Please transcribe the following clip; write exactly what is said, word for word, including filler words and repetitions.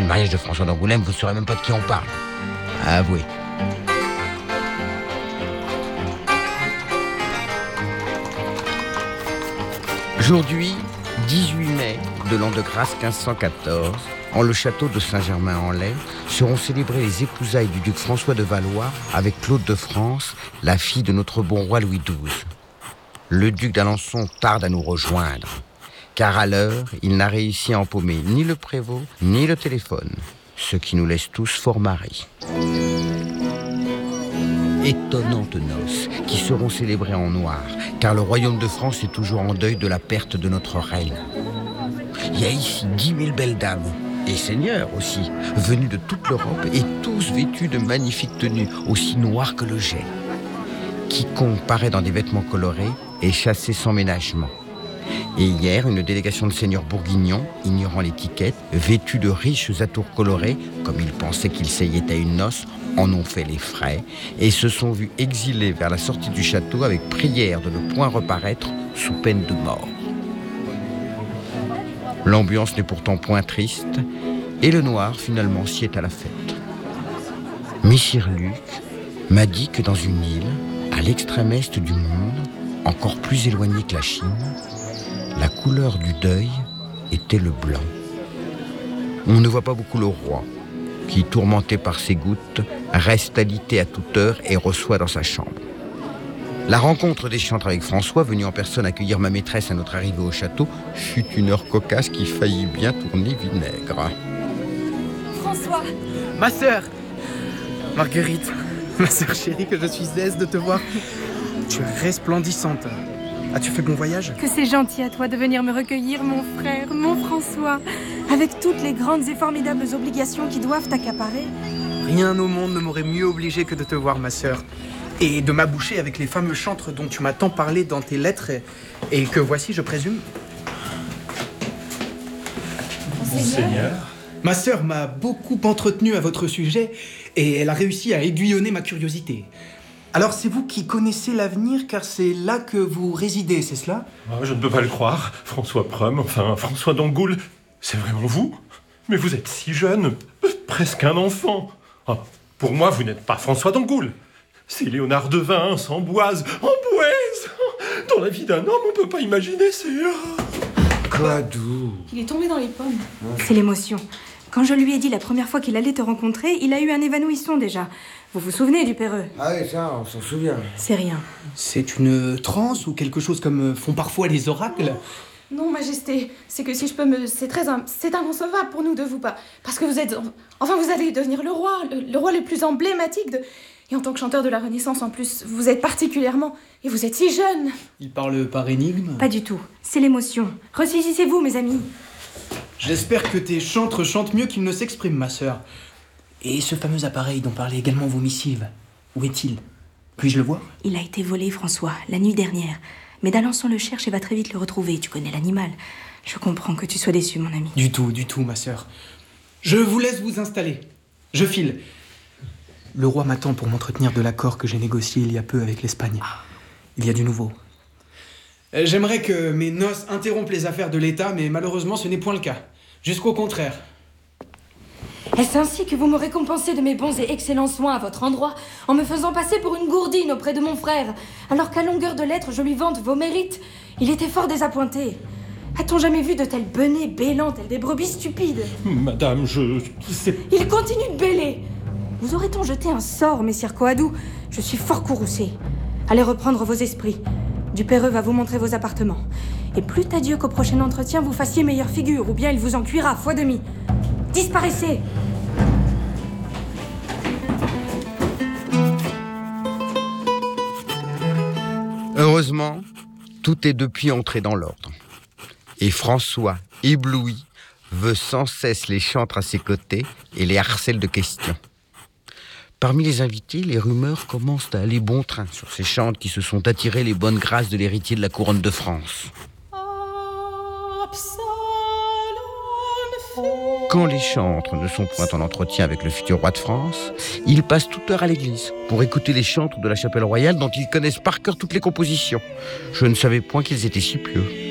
du mariage de François d'Angoulême, vous ne saurez même pas de qui on parle. Avouez. Aujourd'hui, dix-huit mai de l'an de grâce quinze cent quatorze, en le château de Saint-Germain-en-Laye, seront célébrées les épousailles du duc François de Valois avec Claude de France, la fille de notre bon roi Louis douze. Le duc d'Alençon tarde à nous rejoindre, car à l'heure, il n'a réussi à empaumer ni le prévôt, ni le téléphone, ce qui nous laisse tous fort marris. Étonnantes noces qui seront célébrées en noir, car le royaume de France est toujours en deuil de la perte de notre reine. Il y a ici dix mille belles dames, et seigneurs aussi, venus de toute l'Europe et tous vêtus de magnifiques tenues, aussi noires que le jet. Quiconque paraît dans des vêtements colorés est chassé sans ménagement. Et hier, une délégation de seigneurs bourguignons, ignorant l'étiquette, vêtus de riches atours colorés, comme ils pensaient qu'ils seyaient à une noce, en ont fait les frais et se sont vus exilés vers la sortie du château avec prière de ne point reparaître sous peine de mort. L'ambiance n'est pourtant point triste et le noir finalement s'y est à la fête. Messire Luc m'a dit que dans une île, à l'extrême est du monde, encore plus éloignée que la Chine, la couleur du deuil était le blanc. On ne voit pas beaucoup le roi, qui, tourmenté par ses gouttes, reste alité à toute heure et reçoit dans sa chambre. La rencontre des chantres avec François, venu en personne accueillir ma maîtresse à notre arrivée au château, fut une heure cocasse qui faillit bien tourner vinaigre. François! Ma sœur! Marguerite, ma sœur chérie, que je suis aise de te voir. Tu es resplendissante. As-tu fait bon voyage? Que c'est gentil à toi de venir me recueillir, mon frère, mon François, avec toutes les grandes et formidables obligations qui doivent t'accaparer. Rien au monde ne m'aurait mieux obligé que de te voir, ma sœur. Et de m'aboucher avec les fameux chantres dont tu m'as tant parlé dans tes lettres et, et que voici, je présume. Monseigneur. Ma sœur m'a beaucoup entretenu à votre sujet et elle a réussi à aiguillonner ma curiosité. Alors c'est vous qui connaissez l'avenir car c'est là que vous résidez, c'est cela? Oh, je ne peux pas le croire. François Prum, enfin François d'Angoulême, c'est vraiment vous? Mais vous êtes si jeune, presque un enfant. Oh, pour moi, vous n'êtes pas François d'Angoulême. C'est Léonard de Vince, Amboise, Amboise. Dans la vie d'un homme, on ne peut pas imaginer, c'est... Coadou. Il est tombé dans les pommes. C'est l'émotion. Quand je lui ai dit la première fois qu'il allait te rencontrer, il a eu un évanouissement déjà. Vous vous souvenez du Péreux? Ah oui, ça, on s'en souvient. C'est rien. C'est une transe ou quelque chose comme font parfois les oracles? Non, Majesté, c'est que si je peux me... C'est très... In... C'est inconcevable pour nous de vous pas... Parce que vous êtes... Enfin, vous allez devenir le roi, le, le roi le plus emblématique de... Et en tant que chanteur de la Renaissance, en plus, vous êtes particulièrement... Et vous êtes si jeune. Il parle par énigme? Pas du tout. C'est l'émotion. Ressaisissez-vous, mes amis. J'espère que tes chantres chantent mieux qu'ils ne s'expriment, ma sœur. Et ce fameux appareil dont parlaient également vos missives, où est-il? Puis-je le voir? Il a été volé, François, la nuit dernière. Mais d'Alençon le cherche et va très vite le retrouver. Tu connais l'animal. Je comprends que tu sois déçu, mon ami. Du tout, du tout, ma sœur. Je vous laisse vous installer. Je file. Le roi m'attend pour m'entretenir de l'accord que j'ai négocié il y a peu avec l'Espagne. Il y a du nouveau. J'aimerais que mes noces interrompent les affaires de l'État, mais malheureusement, ce n'est point le cas. Jusqu'au contraire. Est-ce ainsi que vous me récompensez de mes bons et excellents soins à votre endroit, en me faisant passer pour une gourdine auprès de mon frère, alors qu'à longueur de lettres, je lui vante vos mérites? Il était fort désappointé. A-t-on jamais vu de telles bennées bêlant telles des brebis stupides? Madame, je... c'est... Il continue de bêler. Vous aurait-on jeté un sort, messire Coadou? Je suis fort courroucé. Allez reprendre vos esprits. Dupéreux va vous montrer vos appartements. Et plût à Dieu qu'au prochain entretien, vous fassiez meilleure figure, ou bien il vous en cuira fois demi. Disparaissez! Heureusement, tout est depuis entré dans l'ordre. Et François, ébloui, veut sans cesse les chantres à ses côtés et les harcèle de questions. Parmi les invités, les rumeurs commencent à aller bon train sur ces chantres qui se sont attirés les bonnes grâces de l'héritier de la couronne de France. Quand les chantres ne sont point en entretien avec le futur roi de France, ils passent toute heure à l'église pour écouter les chantres de la chapelle royale dont ils connaissent par cœur toutes les compositions. Je ne savais point qu'ils étaient si pieux.